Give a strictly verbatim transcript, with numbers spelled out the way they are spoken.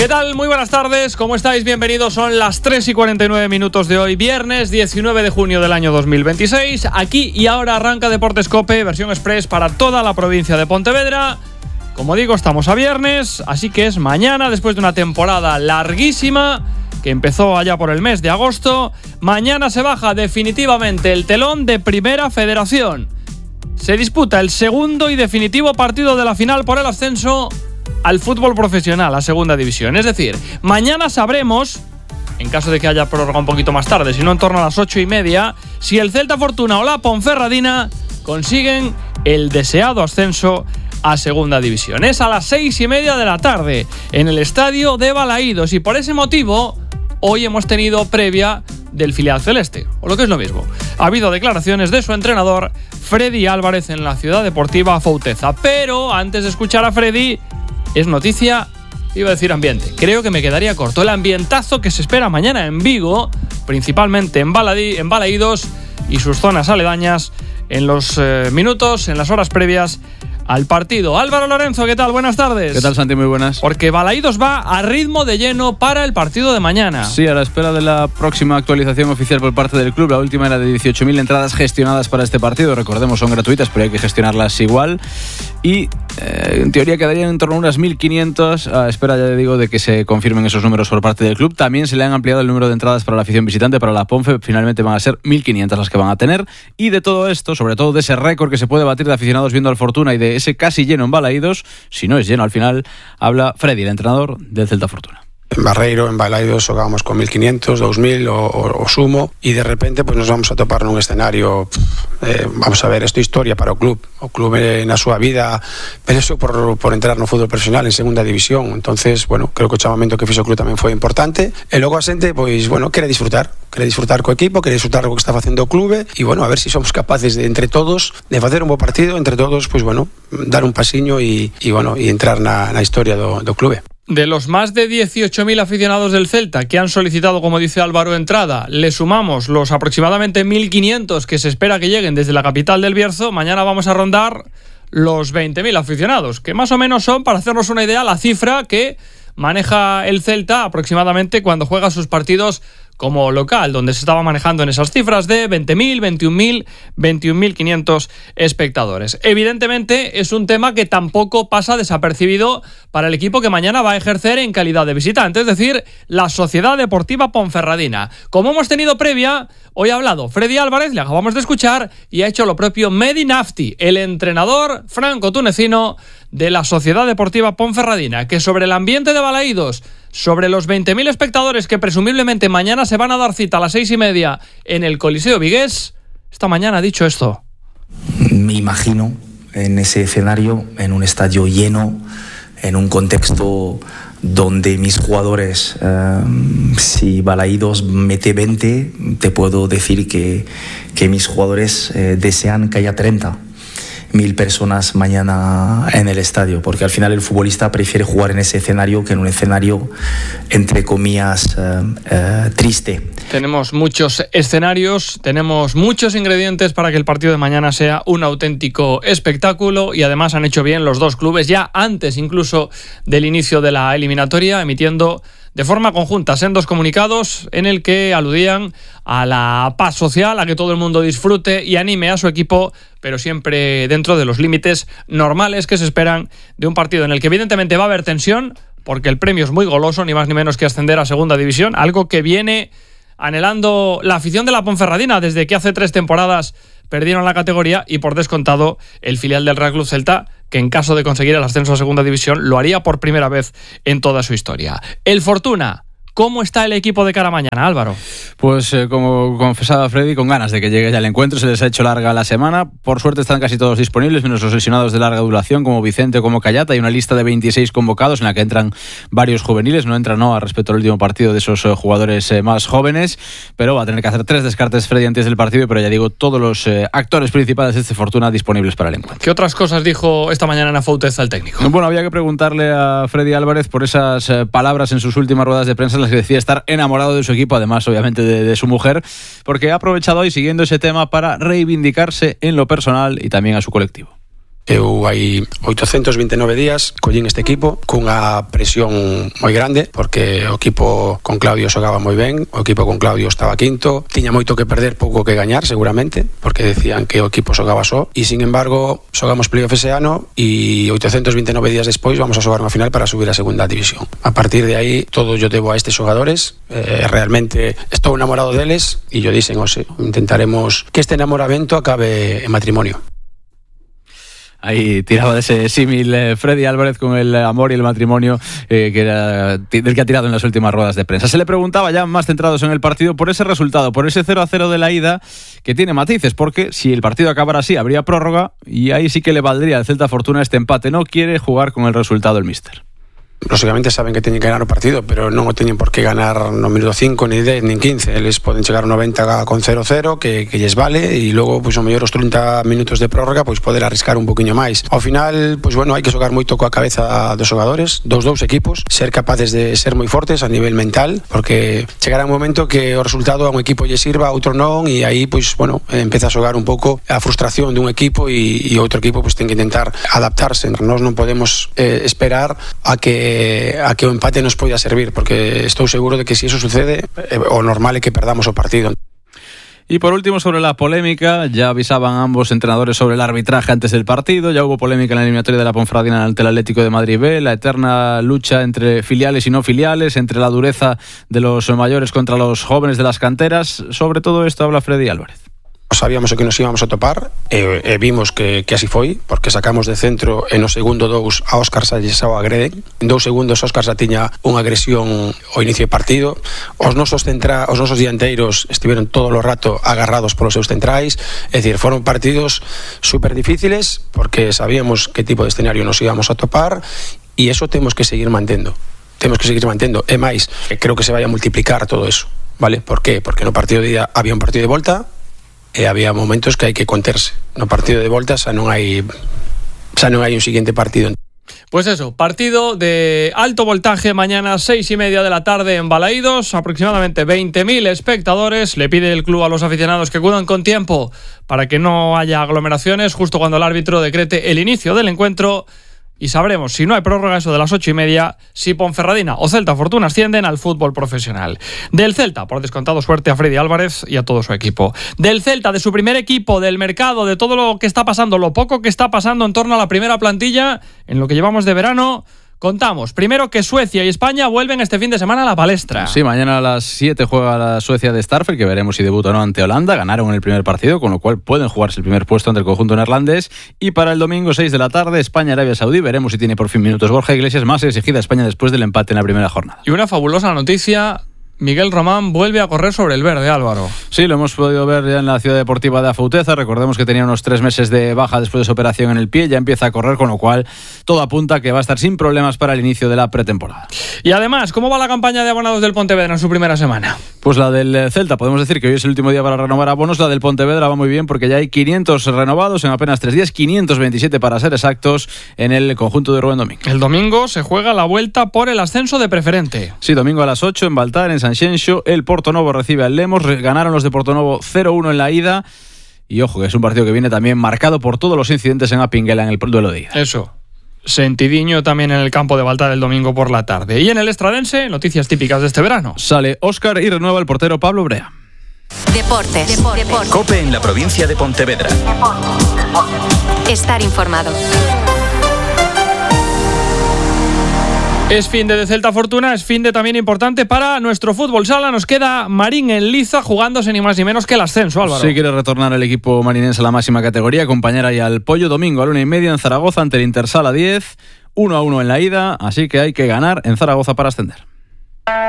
¿Qué tal? Muy buenas tardes, ¿cómo estáis? Bienvenidos, son las tres y cuarenta y nueve minutos de hoy, viernes diecinueve de junio del año dos mil veintiséis. Aquí y ahora arranca Deportes Cope, versión express para toda la provincia de Pontevedra. Como digo, estamos a viernes, así que es mañana, después de una temporada larguísima que empezó allá por el mes de agosto. Mañana se baja definitivamente el telón de Primera Federación. Se disputa el segundo y definitivo partido de la final por el ascenso al fútbol profesional, a segunda división. Es decir, mañana sabremos, en caso de que haya prórroga un poquito más tarde, si no en torno a las ocho y media, si el Celta Fortuna o la Ponferradina consiguen el deseado ascenso a segunda división. Es a las seis y media de la tarde en el estadio de Balaídos, y por ese motivo hoy hemos tenido previa del filial celeste, o lo que es lo mismo. Ha habido declaraciones de su entrenador Freddy Álvarez en la Ciudad Deportiva Fouteza, pero antes de escuchar a Freddy, es noticia, iba a decir ambiente, creo que me quedaría corto, el ambientazo que se espera mañana en Vigo, principalmente en, Baladí, en Balaídos y sus zonas aledañas, en los eh, minutos, en las horas previas al partido. Álvaro Lorenzo, ¿qué tal? Buenas tardes. ¿Qué tal, Santi? Muy buenas. Porque Balaídos va a ritmo de lleno para el partido de mañana. Sí, a la espera de la próxima actualización oficial por parte del club. La última era de dieciocho mil entradas gestionadas para este partido. Recordemos, son gratuitas, pero hay que gestionarlas igual. Y eh, en teoría quedarían en torno a unas mil quinientas, a espera, ya digo, de que se confirmen esos números por parte del club. También se le han ampliado el número de entradas para la afición visitante, para la Ponfe. Finalmente van a ser mil quinientas las que van a tener. Y de todo esto, sobre todo de ese récord que se puede batir de aficionados viendo al Fortuna y de ese casi lleno en Balaídos, si no es lleno al final, habla Freddy, el entrenador del Celta Fortuna. En Barreiro, en Balaídos, jugábamos con mil quinientos, dos mil o, o, o sumo, y de repente pues nos vamos a topar nun escenario, eh, vamos a ver, isto é historia para o club, o club eh, na súa vida, pero eso por, por entrar no fútbol profesional en segunda división. Entonces, bueno, creo que o chamamento que fixo o club tamén foi importante, e logo a xente, pois, bueno, quere disfrutar, quere disfrutar co equipo, quere disfrutar co que está facendo o clube, e bueno, a ver se si somos capaces de, entre todos, de facer un bo partido, entre todos, pois, bueno, dar un pasiño e, e bueno, e entrar na, na historia do, do clube. De los más de dieciocho mil aficionados del Celta que han solicitado, como dice Álvaro, entrada, le sumamos los aproximadamente mil quinientos que se espera que lleguen desde la capital del Bierzo. Mañana vamos a rondar los veinte mil aficionados, que más o menos son, para hacernos una idea, la cifra que maneja el Celta aproximadamente cuando juega sus partidos como local, donde se estaba manejando en esas cifras de veinte mil, veintiún mil, veintiún mil quinientos espectadores. Evidentemente es un tema que tampoco pasa desapercibido para el equipo que mañana va a ejercer en calidad de visitante, es decir, la Sociedad Deportiva Ponferradina. Como hemos tenido previa, hoy ha hablado Freddy Álvarez, le acabamos de escuchar, y ha hecho lo propio Mehdi Nafti, el entrenador franco-tunecino de la Sociedad Deportiva Ponferradina, que sobre el ambiente de Balaídos, sobre los veinte mil espectadores que presumiblemente mañana se van a dar cita a las seis y media en el Coliseo Vigués, esta mañana ha dicho esto. Me imagino en ese escenario, en un estadio lleno, en un contexto donde mis jugadores, eh, si Balaídos mete veinte, te puedo decir que, que mis jugadores eh, desean que haya treinta mil personas mañana en el estadio, porque al final el futbolista prefiere jugar en ese escenario que en un escenario, entre comillas, eh, eh, triste. Tenemos muchos escenarios, tenemos muchos ingredientes para que el partido de mañana sea un auténtico espectáculo, y además han hecho bien los dos clubes ya antes incluso del inicio de la eliminatoria, emitiendo de forma conjunta sendos comunicados en el que aludían a la paz social, a que todo el mundo disfrute y anime a su equipo, pero siempre dentro de los límites normales que se esperan de un partido en el que evidentemente va a haber tensión, porque el premio es muy goloso, ni más ni menos que ascender a segunda división, algo que viene anhelando la afición de la Ponferradina desde que hace tres temporadas perdieron la categoría, y por descontado el filial del Real Club Celta, que en caso de conseguir el ascenso a segunda división lo haría por primera vez en toda su historia. El Fortuna, ¿cómo está el equipo de cara a mañana, Álvaro? Pues eh, como confesaba Freddy, con ganas de que llegue ya el encuentro. Se les ha hecho larga la semana. Por suerte están casi todos disponibles, menos los lesionados de larga duración, como Vicente o como Cayata. Hay una lista de veintiséis convocados en la que entran varios juveniles. No entra no a respecto al último partido de esos eh, jugadores eh, más jóvenes, pero va a tener que hacer tres descartes Freddy antes del partido. Pero ya digo, todos los eh, actores principales de este Fortuna disponibles para el encuentro. ¿Qué otras cosas dijo esta mañana en la Fouteza el técnico? Bueno, había que preguntarle a Freddy Álvarez por esas eh, palabras en sus últimas ruedas de prensa en las que decía estar enamorado de su equipo, además obviamente de, de su mujer, porque ha aprovechado hoy, siguiendo ese tema, para reivindicarse en lo personal y también a su colectivo. Eu hai oitocentos vinte e nove días collín este equipo cunha presión moi grande, porque o equipo con Claudio xogaba moi ben, o equipo con Claudio estaba quinto, tiña moito que perder, pouco que gañar seguramente, porque decían que o equipo xogaba só, e sin embargo xogamos playoff ese ano e oitocentos vinte e nove días despois vamos a xogar unha final para subir a segunda división. A partir de aí todo yo debo a estes xogadores, eh, realmente estou enamorado deles e yo dixen, ose, intentaremos que este enamoramento acabe en matrimonio. Ahí tiraba de ese símil eh, Freddy Álvarez con el amor y el matrimonio eh, que era, del que ha tirado en las últimas ruedas de prensa. Se le preguntaba, ya más centrados en el partido, por ese resultado, por ese cero a cero de la ida, que tiene matices, porque si el partido acabara así habría prórroga y ahí sí que le valdría al Celta Fortuna este empate. No quiere jugar con el resultado el míster. Lógicamente saben que teñen que ganar o partido, pero non o teñen por que ganar no minuto cinco, ni dez, ni quince. Eles poden chegar ao noventa con cero cero, que, que lles vale, e logo, pois, ao mellor os trinta minutos de prórroga, pois, poder arriscar un poquinho máis. Ao final, pois, bueno, hai que xogar moito coa cabeza dos xogadores, dos dous equipos, ser capaces de ser moi fortes a nivel mental, porque chegará un momento que o resultado a un equipo lle sirva, a outro non, e aí, pois, bueno, empeza a xogar un pouco a frustración dun equipo e, e outro equipo, pois, ten que intentar adaptarse. Nós non podemos eh, esperar a que a que o empate nos poida servir, porque estou seguro de que si eso sucede, o normal é que perdamos o partido. Y por último, sobre la polémica, ya avisaban ambos entrenadores sobre el arbitraje antes del partido, ya hubo polémica en la eliminatoria de la Ponferradina ante el Atlético de Madrid B, la eterna lucha entre filiales y no filiales, entre la dureza de los mayores contra los jóvenes de las canteras. Sobre todo esto habla Freddy Álvarez. Sabíamos o que nos íbamos a topar e, e vimos que, que así foi, porque sacamos de centro e no segundo dous a Óscar Sallesao agreden. En dous segundos Óscar xa tiña unha agresión ao inicio do partido. Os nosos centra, os nosos dianteiros estiveron todo o rato agarrados polos seus centrais. É dicir, foron partidos super difíciles porque sabíamos que tipo de escenario nos íbamos a topar e eso temos que seguir mantendo. Temos que seguir mantendo. E máis, creo que se vai a multiplicar todo eso, vale? Por qué? Porque no partido de ida había un partido de volta e había momentos que hai que conterse. No partido de volta xa non hai xa non hai un siguiente partido. Pues eso, partido de alto voltaje mañana seis y media de la tarde en Balaídos, aproximadamente veinte mil espectadores. Le pide el club a los aficionados que acudan con tiempo para que no haya aglomeraciones justo cuando el árbitro decrete el inicio del encuentro. Y sabremos, si no hay prórroga, eso de las ocho y media, si Ponferradina o Celta Fortuna ascienden al fútbol profesional. Del Celta, por descontado, suerte a Freddy Álvarez y a todo su equipo. Del Celta, de su primer equipo, del mercado, de todo lo que está pasando, lo poco que está pasando en torno a la primera plantilla, en lo que llevamos de verano, contamos primero que Suecia y España vuelven este fin de semana a la palestra. Sí, mañana a las siete juega la Suecia de Starfelt, que veremos si debuta o no ante Holanda. Ganaron en el primer partido, con lo cual pueden jugarse el primer puesto ante el conjunto neerlandés. Y para el domingo seis de la tarde, España-Arabia Saudí. Veremos si tiene por fin minutos Borja Iglesias, más exigida España después del empate en la primera jornada. Y una fabulosa noticia: Miguel Román vuelve a correr sobre el verde, Álvaro. Sí, lo hemos podido ver ya en la ciudad deportiva de Afouteza. Recordemos que tenía unos tres meses de baja después de su operación en el pie. Ya empieza a correr, con lo cual todo apunta a que va a estar sin problemas para el inicio de la pretemporada. Y además, ¿cómo va la campaña de abonados del Pontevedra en su primera semana? Pues la del Celta, podemos decir que hoy es el último día para renovar abonos. La del Pontevedra va muy bien porque ya hay quinientos renovados en apenas tres días, quinientos veintisiete para ser exactos, en el conjunto de Rubén Domingo. El domingo se juega la vuelta por el ascenso de preferente. Sí, domingo a las ocho en Baltar, en Sanxenxo. El Portonovo recibe al Lemos. Ganaron los de Portonovo cero uno en la ida. Y ojo, que es un partido que viene también marcado por todos los incidentes en Apinguela en el duelo de ida. Eso. Sentidiño también en el campo de Baltar el domingo por la tarde. Y en el Estradense, noticias típicas de este verano. Sale Óscar y renueva el portero Pablo Brea. Deportes. Deportes. Deportes. COPE en la provincia de Pontevedra. Estar informado. Es fin de, de Celta Fortuna, es fin de también importante para nuestro fútbol sala. Nos queda Marín en liza jugándose ni más ni menos que el ascenso, Álvaro. Sí, quiere retornar el equipo marinense a la máxima categoría, acompañar ahí al Pollo domingo a la una y media en Zaragoza ante el Intersala diez, uno a uno en la ida, así que hay que ganar en Zaragoza para ascender.